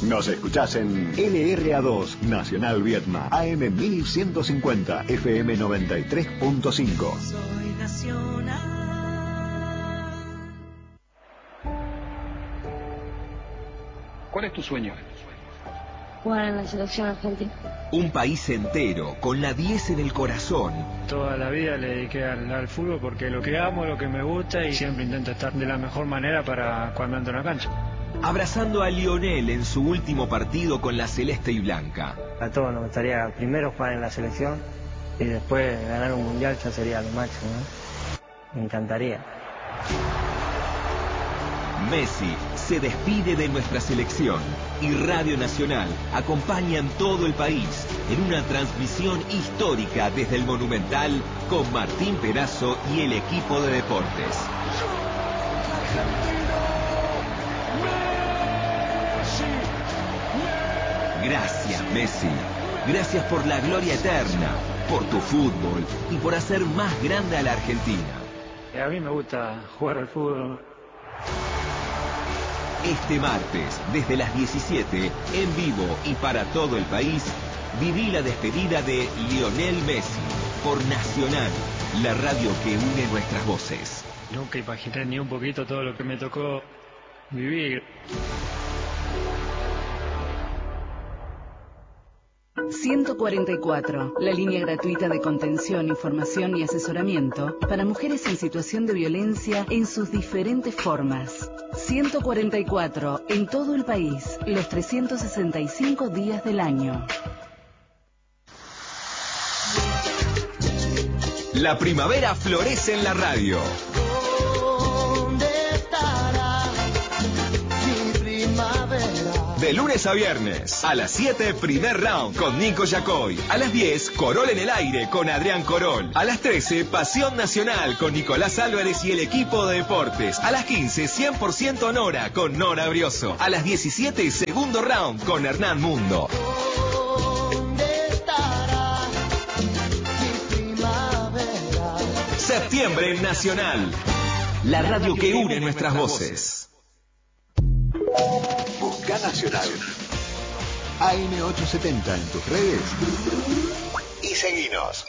Nos escuchás en LRA2, Nacional Vietma, AM 1150, FM 93.5. Soy nacional. ¿Cuál es tu sueño? Jugar en la selección argentina. Un país entero, con la 10 en el corazón. Toda la vida le dediqué al fútbol porque lo que amo, lo que me gusta, y siempre intento estar de la mejor manera para cuando entro en la cancha. Abrazando a Lionel en su último partido con la celeste y blanca. A todos nos gustaría primero jugar en la selección y después ganar un mundial, ya sería lo máximo, ¿no? Me encantaría. Messi se despide de nuestra selección y Radio Nacional acompaña en todo el país en una transmisión histórica desde el Monumental con Martín Perazo y el equipo de deportes. Gracias, Messi. Gracias por la gloria eterna, por tu fútbol y por hacer más grande a la Argentina. A mí me gusta jugar al fútbol. Este martes, desde las 17, en vivo y para todo el país, viví la despedida de Lionel Messi por Nacional, la radio que une nuestras voces. Nunca imaginé ni un poquito todo lo que me tocó vivir. 144, la línea gratuita de contención, información y asesoramiento para mujeres en situación de violencia en sus diferentes formas. 144, en todo el país, los 365 días del año. La primavera florece en la radio. De lunes a viernes, a las 7, primer round con Nico Yacoy. A las 10, Corol en el aire con Adrián Corol. A las 13, Pasión Nacional con Nicolás Álvarez y el equipo de deportes. A las 15, 100% Nora con Nora Brioso. A las 17, segundo round con Hernán Mundo. Septiembre en Nacional, la radio que une nuestras voces. Busca Nacional. AM870 en tus redes y seguinos.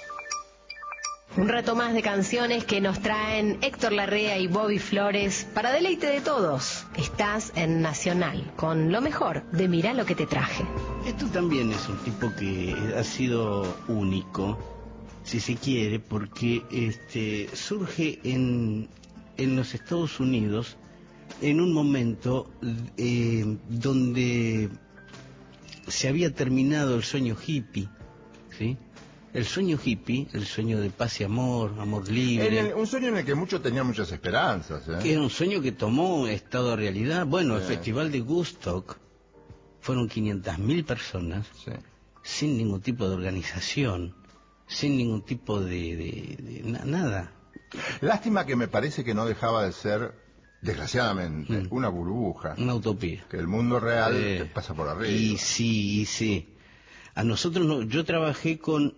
Un rato más de canciones que nos traen Héctor Larrea y Bobby Flores para deleite de todos. Estás en Nacional con lo mejor de Mirá lo que te traje. Esto también es un tipo que ha sido único, si se quiere, porque surge en los Estados Unidos en un momento donde se había terminado el sueño hippie, ¿sí? El sueño hippie, el sueño de paz y amor, amor libre. Un sueño en el que muchos tenían muchas esperanzas. Que era un sueño que tomó estado de realidad. Bueno, el Festival de Woodstock fueron 500.000 personas, sin ningún tipo de organización, sin ningún tipo de nada. Lástima que me parece que no dejaba de ser, desgraciadamente, una burbuja. Una utopía. Que el mundo real te pasa por arriba. Y sí. A nosotros no. Yo trabajé con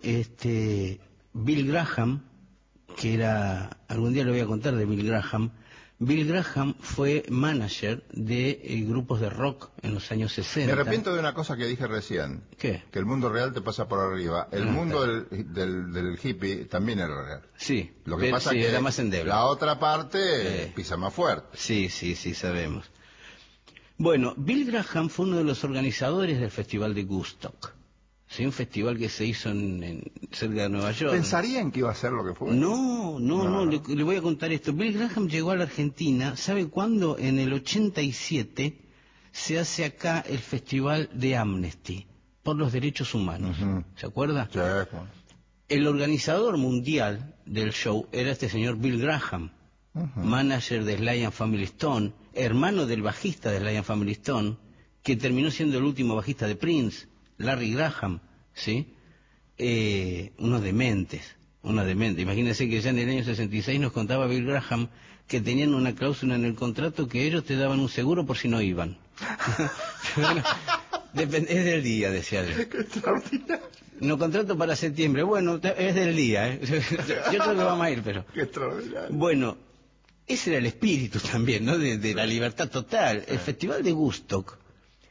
Bill Graham, que era... Algún día le voy a contar de Bill Graham. Bill Graham fue manager de grupos de rock en los años 60. Me arrepiento de una cosa que dije recién. ¿Qué? Que el mundo real te pasa por arriba. El mundo del hippie también era real. Sí. Lo que pasa es que era más endeble. La otra parte pisa más fuerte. Sí, sabemos. Bueno, Bill Graham fue uno de los organizadores del Festival de Woodstock. Sí, un festival que se hizo cerca de Nueva York. ¿Pensarían que iba a ser lo que fue? No, le voy a contar esto. Bill Graham llegó a la Argentina, ¿sabe cuándo? En el 87 se hace acá el Festival de Amnesty, por los derechos humanos. ¿Se acuerda? Sí. El organizador mundial del show era este señor Bill Graham, manager de Sly and Family Stone, hermano del bajista de Sly and Family Stone, que terminó siendo el último bajista de Prince, Larry Graham, ¿sí? Unos dementes. Imagínense que ya en el año 66 nos contaba Bill Graham que tenían una cláusula en el contrato que ellos te daban un seguro por si no iban. Bueno, es del día, decía él. Qué extraordinario. No contrato para septiembre. Bueno, es del día, ¿eh? Yo creo que vamos a ir, pero... Qué extraordinario. Bueno, ese era el espíritu también, ¿no? De la libertad total. El Festival de Woodstock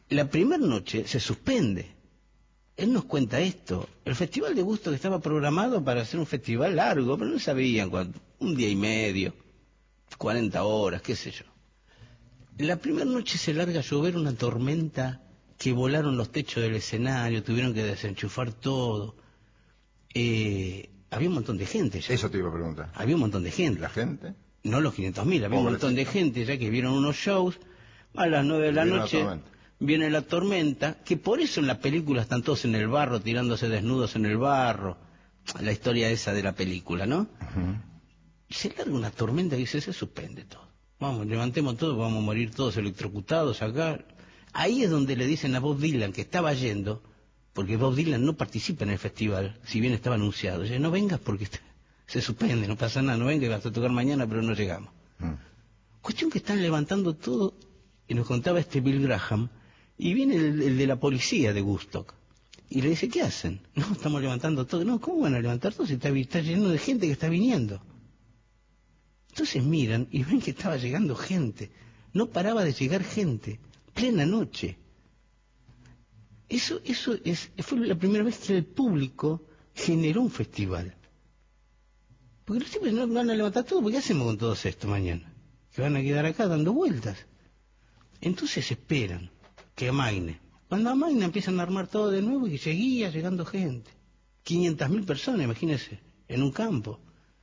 La primera noche se suspende. Él nos cuenta esto. El Festival de Woodstock estaba programado para hacer un festival largo, pero no sabían cuánto. Un día y medio, 40 horas, qué sé yo. La primera noche se larga a llover una tormenta que volaron los techos del escenario, tuvieron que desenchufar todo. Había un montón de gente ya. Eso te iba a preguntar. Había un montón de gente. ¿La gente? No los 500.000, había un montón de gente ya que vieron unos shows. A las 9 de la noche viene la tormenta, que por eso en la película están todos en el barro, tirándose desnudos en el barro. La historia esa de la película, ¿no? Se larga una tormenta y dice, se suspende todo. Vamos, levantemos todo, vamos a morir todos electrocutados acá. Ahí es donde le dicen a Bob Dylan que estaba yendo, porque Bob Dylan no participa en el festival, si bien estaba anunciado. Dice, no vengas porque se suspende, no pasa nada, no vengas, vas a tocar mañana, pero no llegamos. Cuestión que están levantando todo, y nos contaba Bill Graham, y viene el de la policía de Woodstock, y le dice, ¿qué hacen? No, estamos levantando todo. No, ¿cómo van a levantar todo si está lleno de gente que está viniendo? Entonces miran y ven que estaba llegando gente. No paraba de llegar gente. Plena noche. Eso fue la primera vez que el público generó un festival. Porque los tipos no van a levantar todo. ¿Qué hacemos con todos esto mañana? Que van a quedar acá dando vueltas. Entonces esperan que amaine. Cuando amaina empiezan a armar todo de nuevo y seguía llegando gente. 500.000 personas, imagínense, en un campo.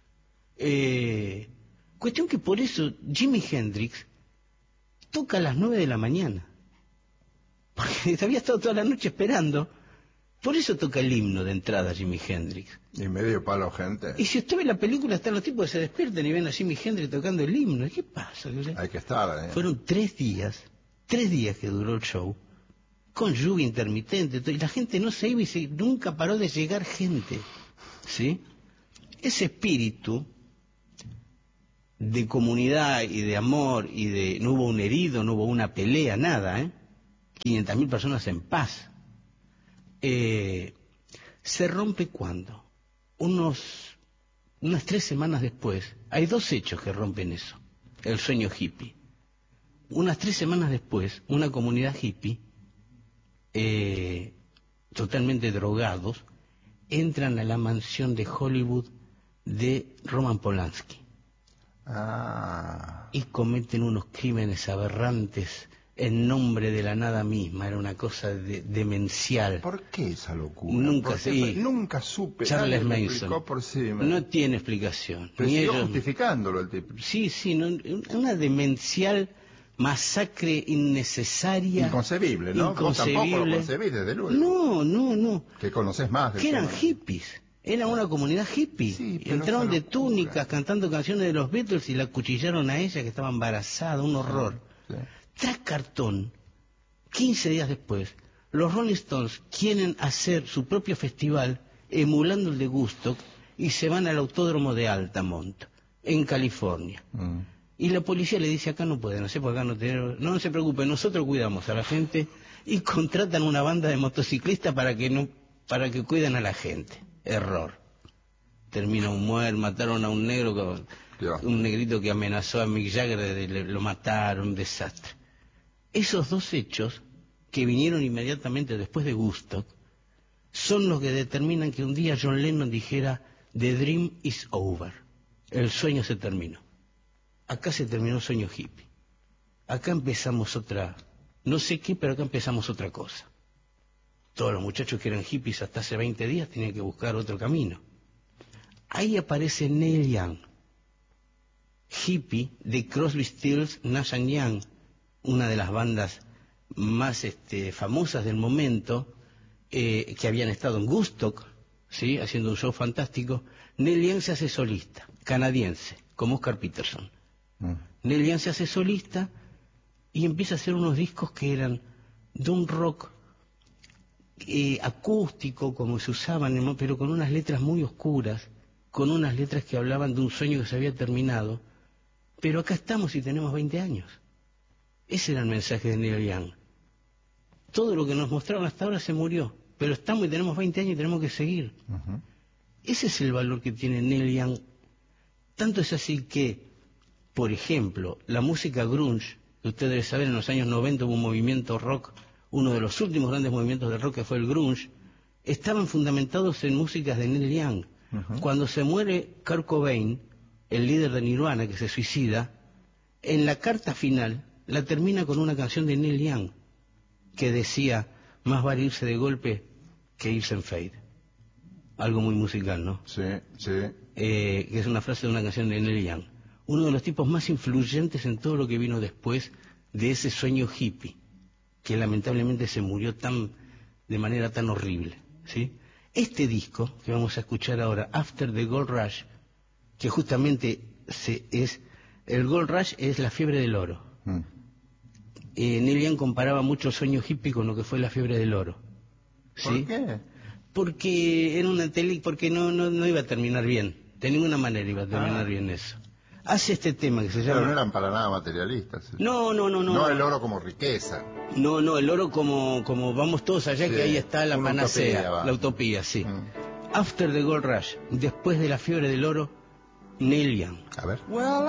Cuestión que por eso Jimi Hendrix toca a las 9 de la mañana. Porque había estado toda la noche esperando. Por eso toca el himno de entrada Jimi Hendrix. Y medio palo gente. Y si usted ve la película, están los tipos que se despiertan y ven a Jimi Hendrix tocando el himno. ¿Qué pasa? Hay que estar, Fueron 3 días que duró el show, con lluvia intermitente, y la gente no se iba y nunca paró de llegar gente. ¿Sí? Ese espíritu de comunidad y de amor y no hubo un herido, no hubo una pelea, nada, 500.000 personas en paz. Se rompe cuando unas 3 semanas después, hay 2 hechos que rompen eso, el sueño hippie. Unas 3 semanas después, una comunidad hippie, totalmente drogados, entran a la mansión de Hollywood de Roman Polanski. Y cometen unos crímenes aberrantes en nombre de la nada misma. Era una cosa demencial. ¿Por qué esa locura? Nunca supe. Charles Manson. Por sí, no tiene explicación. Pero siguió justificándolo el tipo. Sí, una demencial masacre innecesaria. Inconcebible, ¿no? Vos tampoco lo concebís, desde luego. No. Que conocés más. Que eran hippies. Era una comunidad hippie. Sí, entraron de túnicas cantando canciones de los Beatles y la acuchillaron a ella que estaba embarazada, un horror. Sí. Tras cartón, 15 días después, los Rolling Stones quieren hacer su propio festival emulando el de Woodstock y se van al autódromo de Altamont, en California. Y la policía le dice, acá no pueden hacer, porque acá no se preocupen, nosotros cuidamos a la gente, y contratan una banda de motociclistas para que cuiden a la gente. Error. Termina mataron a un negro, un negrito que amenazó a Mick Jagger, lo mataron, un desastre. Esos 2 hechos, que vinieron inmediatamente después de Woodstock, son los que determinan que un día John Lennon dijera, "The dream is over", el sueño se terminó. Acá se terminó el sueño hippie. Acá empezamos no sé qué, pero acá empezamos otra cosa. Todos los muchachos que eran hippies hasta hace 20 días tenían que buscar otro camino. Ahí aparece Neil Young, hippie de Crosby, Stills, Nash & Young, una de las bandas más famosas del momento, que habían estado en Woodstock, ¿sí? Haciendo un show fantástico. Neil Young se hace solista, canadiense, como Oscar Peterson. Neil Young se hace solista y empieza a hacer unos discos que eran de un rock acústico, como se usaban, pero con unas letras muy oscuras, con unas letras que hablaban de un sueño que se había terminado. Pero acá estamos y tenemos 20 años. Ese era el mensaje de Neil Young. Todo lo que nos mostraron hasta ahora se murió, pero estamos y tenemos 20 años y tenemos que seguir. Ese es el valor que tiene Neil Young. Tanto es así que, por ejemplo, la música grunge, que usted debe saber, en los años 90 hubo un movimiento rock uno de los últimos grandes movimientos del rock, que fue el grunge, estaban fundamentados en músicas de Neil Young. Cuando se muere Kurt Cobain, el líder de Nirvana, que se suicida, en la carta final la termina con una canción de Neil Young que decía: más vale irse de golpe que irse en fade. Algo muy musical, ¿no? Sí, sí. Que es una frase de una canción de Neil Young. Uno de los tipos más influyentes en todo lo que vino después de ese sueño hippie, que lamentablemente se murió de manera tan horrible, ¿sí? Este disco que vamos a escuchar ahora, After the Gold Rush, que justamente el Gold Rush es la fiebre del oro. Neil Young comparaba mucho el sueño hippie con lo que fue la fiebre del oro. ¿Sí? ¿Por qué? Porque era una porque no iba a terminar bien. De ninguna manera iba a terminar bien eso. Hace este tema que se llama... Pero no eran para nada materialistas. No. No el oro como riqueza. No, el oro como vamos todos allá, sí, que ahí está la panacea, utopía, la utopía, sí. After the Gold Rush, después de la fiebre del oro, Neil Young. A ver. Well,